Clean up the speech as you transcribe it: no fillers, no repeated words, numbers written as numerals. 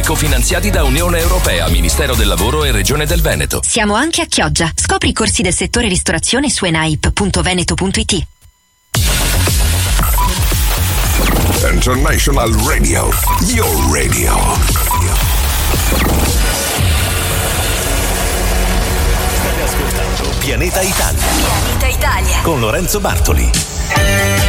Cofinanziati da Unione Europea, Ministero del Lavoro e Regione del Veneto. Siamo anche a Chioggia. Scopri i corsi del settore ristorazione su enaip.veneto.it. International Radio, your radio. State ascoltando Pianeta Italia. Pianeta Italia. Con Lorenzo Bartoli.